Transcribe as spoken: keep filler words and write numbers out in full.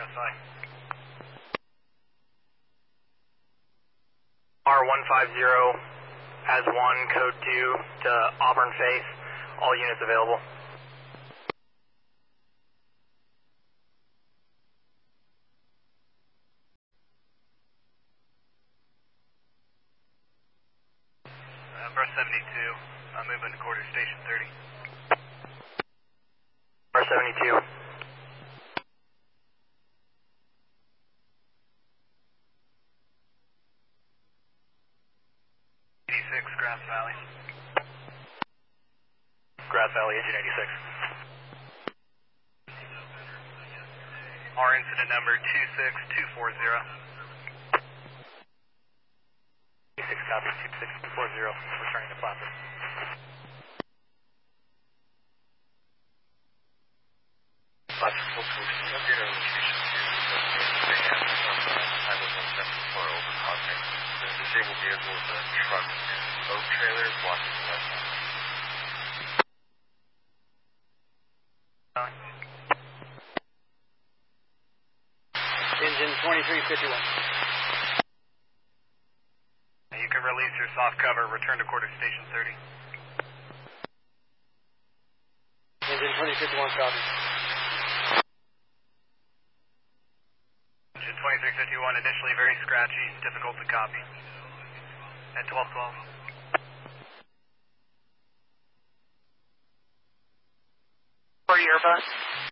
S I. R one five zero has one, code two to Auburn Face. All units available. Uh, Brush seventy-two, I'm moving to quarter station thirty. Brush seventy-two. eighty-six, Grass Valley. Grass Valley, engine eighty-six. R incident number two six two four zero. eighty-six copy, two six two four zero, returning to Placid. Placid, full coach. Update our location to seven a m from uh, Highway one seventy-four over Cosmic. The disabled vehicle is a truck and boat trailer blocking the west side. Engine twenty-three fifty-one. You can release your soft cover, return to quarter station thirty. Engine twenty fifty-one, copy. Engine twenty-three fifty-one, initially very scratchy, difficult to copy. At twelve twelve. For your bus.